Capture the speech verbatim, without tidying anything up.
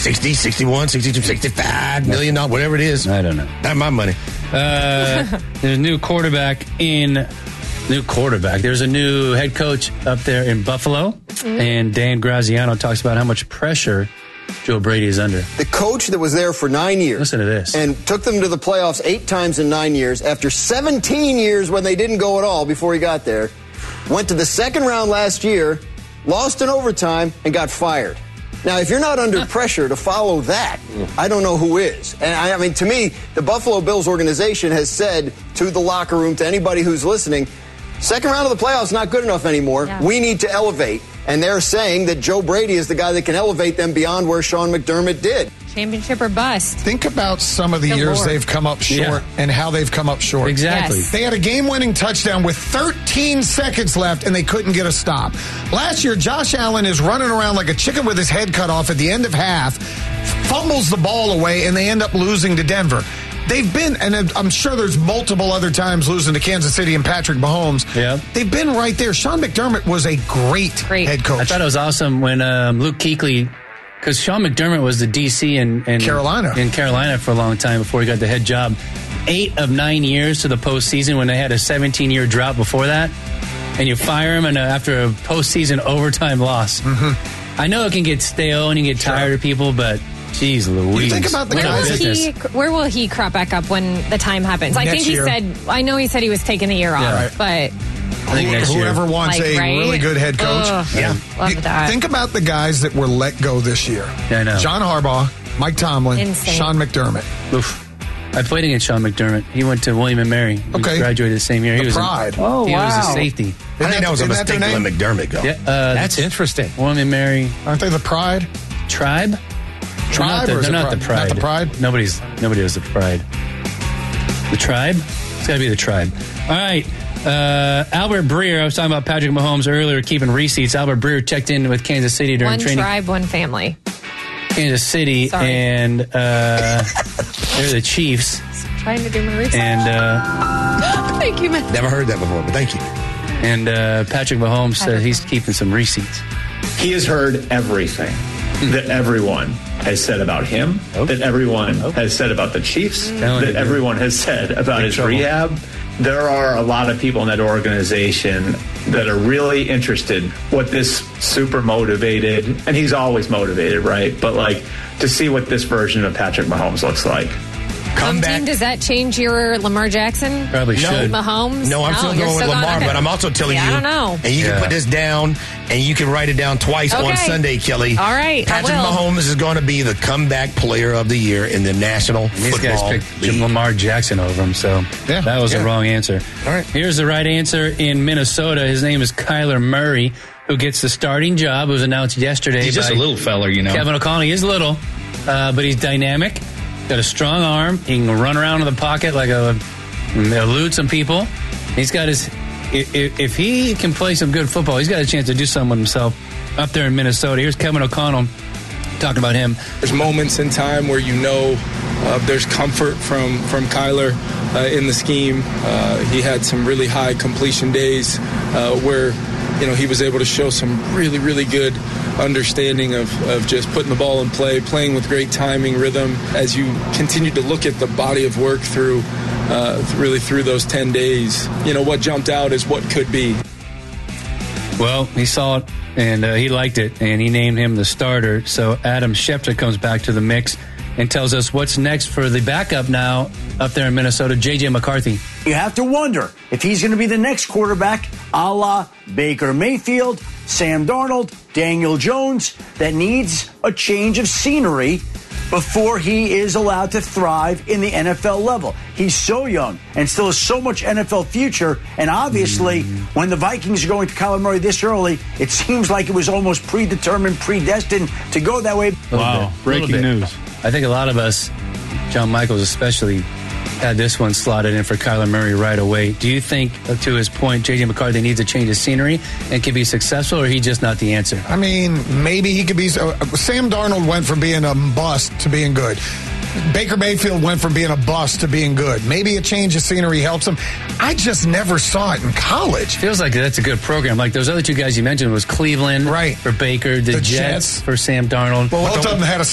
sixty, sixty-one, sixty-two, sixty-five million dollars, whatever it is. I don't know. Not my money. Uh, there's a new quarterback in... New quarterback. There's a new head coach up there in Buffalo, mm-hmm. and Dan Graziano talks about how much pressure Joe Brady is under. The coach that was there for nine years. Listen to this. And took them to the playoffs eight times in nine years. After seventeen years when they didn't go at all before he got there. Went to the second round last year, lost in overtime, and got fired. Now, if you're not under pressure to follow that, I don't know who is. And I, I mean, to me, the Buffalo Bills organization has said to the locker room, to anybody who's listening, second round of the playoffs not good enough anymore. Yeah. We need to elevate. And they're saying that Joe Brady is the guy that can elevate them beyond where Sean McDermott did. Championship or bust. Think about some of the Good years Lord. they've come up short yeah. and how they've come up short. Exactly. Yes. They had a game-winning touchdown with thirteen seconds left, and they couldn't get a stop. Last year, Josh Allen is running around like a chicken with his head cut off at the end of half, fumbles the ball away, and they end up losing to Denver. They've been, and I'm sure there's multiple other times losing to Kansas City and Patrick Mahomes. Yeah. They've been right there. Sean McDermott was a great, great. head coach. I thought it was awesome when um, Luke Kuechly, because Sean McDermott was the D C in, in Carolina. in Carolina for a long time before he got the head job. Eight of nine years to the postseason when they had a seventeen-year drought before that. And you fire him and, uh, after a postseason overtime loss. Mm-hmm. I know it can get stale and you get tired sure. of people, but... Jeez Louise. You think about the where guys. Will he, where will he crop back up when the time happens? I Next think he year. said, I know he said he was taking the year off, Yeah, right. but... I think next year. Whoever wants like, a right? really good head coach. Ugh, yeah. Love that. Think about the guys that were let go this year. Yeah, I know. John Harbaugh, Mike Tomlin, Insane. Sean McDermott. Oof. I played against Sean McDermott. He went to William and Mary. We Okay. graduated the same year. The he was Pride. A, Oh, he wow. was a safety. I think that was a mistake to let McDermott go. Yeah, uh, That's interesting. William and Mary. Aren't they the Pride? Tribe? Tribe they're or is not, it the, Pride? they're not the Pride. Not the Pride? Nobody's, nobody has the Pride. The Tribe? It's got to be the Tribe. All right. Uh, Albert Breer, I was talking about Patrick Mahomes earlier, keeping receipts. Albert Breer checked in with Kansas City during one training. One tribe, one family. Kansas City, Sorry. and uh, they're the Chiefs. Trying to do my research. And uh, thank you, man. Never heard that before, but thank you. And uh, Patrick Mahomes said he's keeping some receipts. He has heard everything that everyone has said about him, oh. that everyone oh. has said about the Chiefs, mm. that everyone has said about Big his trouble. rehab. There are a lot of people in that organization that are really interested what this super motivated, and he's always motivated, right? But like to see what this version of Patrick Mahomes looks like. Come back. Team, does that change your Lamar Jackson? Probably no. should. Mahomes? No, I'm no, still going with still Lamar, but I'm also telling yeah, you. I don't know. And you yeah. can put this down, and you can write it down twice okay. on Sunday, Kelly. All right, Patrick I will. Mahomes is going to be the comeback player of the year in the National These Football guys picked League. Jim Lamar Jackson over him, so yeah. that was yeah. the wrong answer. All right. Here's the right answer in Minnesota. His name is Kyler Murray, who gets the starting job. It was announced yesterday. He's just by a little feller, you know. Kevin O'Connell. He is little, uh, but he's dynamic. Got a strong arm. He can run around in the pocket like a elude some people. He's got his. If, if he can play some good football, he's got a chance to do something with himself up there in Minnesota. Here's Kevin O'Connell talking about him. There's moments in time where you know uh, there's comfort from from Kyler uh, in the scheme. Uh, he had some really high completion days uh, where you know he was able to show some really really good understanding of, of just putting the ball in play, playing with great timing, rhythm. As you continue to look at the body of work through uh, really through those ten days, you know what jumped out is what could be. Well, he saw it, and uh, he liked it, and he named him the starter. So Adam Schefter comes back to the mix and tells us what's next for the backup now up there in Minnesota, J J. McCarthy. You have to wonder if he's going to be the next quarterback, a la Baker Mayfield, Sam Darnold, Daniel Jones, that needs a change of scenery before he is allowed to thrive in the N F L level. He's so young and still has so much N F L future. And obviously, mm. when the Vikings are going to Kyler Murray this early, it seems like it was almost predetermined, predestined to go that way. Wow, breaking news. I think a lot of us, John Michaels especially, had this one slotted in for Kyler Murray right away. Do you think, to his point, J J. McCarthy needs a change of scenery and can be successful, or he just not the answer? I mean, maybe he could be. Uh, Sam Darnold went from being a bust to being good. Baker Mayfield went from being a bust to being good. Maybe a change of scenery helps him. I just never saw it in college. Feels like that's a good program. Like those other two guys you mentioned was Cleveland right. for Baker, the, the Jets, Jets for Sam Darnold. Well, both of them had a